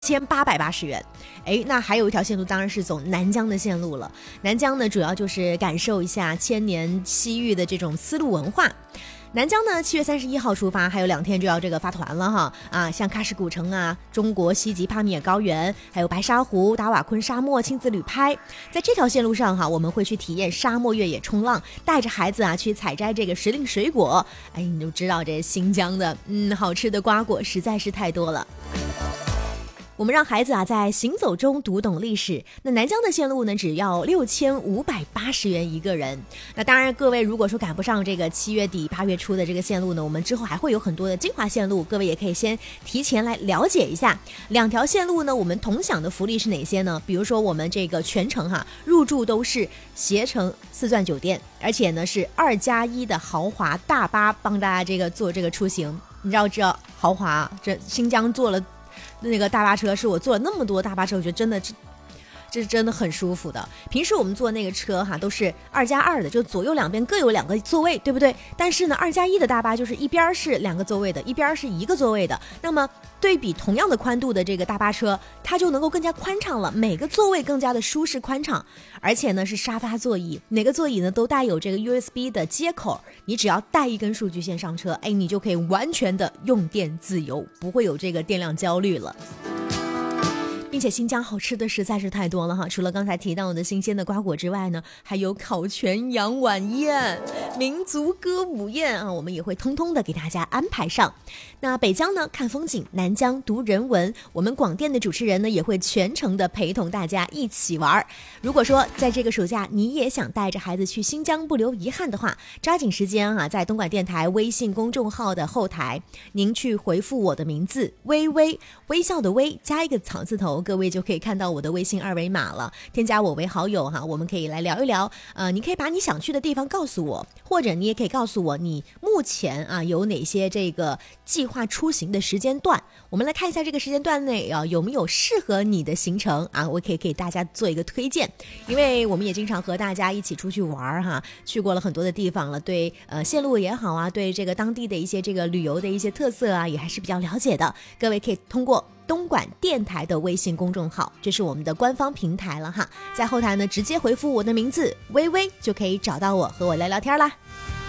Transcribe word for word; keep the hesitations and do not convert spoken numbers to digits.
千八百八十元。哎，那还有一条线路当然是走南疆的线路了。南疆呢，主要就是感受一下千年西域的这种丝路文化。南疆呢，七月三十一号出发，还有两天就要这个发团了哈啊，像喀什古城啊、中国西极帕米尔高原，还有白沙湖、达瓦昆沙漠亲子旅拍。在这条线路上哈，我们会去体验沙漠越野冲浪，带着孩子啊去采摘这个时令水果。哎，你就知道这新疆的嗯好吃的瓜果实在是太多了。我们让孩子啊在行走中读懂历史。那南疆的线路呢，只要六千五百八十元一个人。那当然，各位如果说赶不上这个七月底八月初的这个线路呢，我们之后还会有很多的精华线路，各位也可以先提前来了解一下。两条线路呢，我们同享的福利是哪些呢？比如说我们这个全程哈入住都是携程四钻酒店，而且呢是二加一的豪华大巴帮大家这个做这个出行。你知道这豪华，这新疆做了。那个大巴车是我坐了那么多大巴车，我觉得真的这这是真的很舒服的。平时我们坐那个车哈都是二加二的，就左右两边各有两个座位，对不对？但是呢二加一的大巴就是一边是两个座位的，一边是一个座位的。那么对比同样的宽度的这个大巴车，它就能够更加宽敞了，每个座位更加的舒适宽敞，而且呢是沙发座椅，每个座椅呢都带有这个 U S B 的接口，你只要带一根数据线上车，哎，你就可以完全的用电自由，不会有这个电量焦虑了。并且新疆好吃的实在是太多了哈，除了刚才提到的新鲜的瓜果之外呢，还有烤全羊晚宴、民族歌舞宴啊，我们也会通通的给大家安排上。那北疆呢看风景，南疆读人文，我们广电的主持人呢也会全程的陪同大家一起玩。如果说在这个暑假你也想带着孩子去新疆不留遗憾的话，抓紧时间啊，在东莞电台微信公众号的后台，您去回复我的名字微微，微笑的微加一个草字头，各位就可以看到我的微信二维码了，添加我为好友哈，我们可以来聊一聊。呃，你可以把你想去的地方告诉我，或者你也可以告诉我你目前啊有哪些这个计划出行的时间段，我们来看一下这个时间段内啊有没有适合你的行程啊，我可以给大家做一个推荐，因为我们也经常和大家一起出去玩哈，去过了很多的地方了，对呃线路也好啊，对这个当地的一些这个旅游的一些特色啊，也还是比较了解的。各位可以通过东莞电台的微信公众号，这是我们的官方平台了哈，在后台呢直接回复我的名字微微就可以找到我，和我聊聊天啦。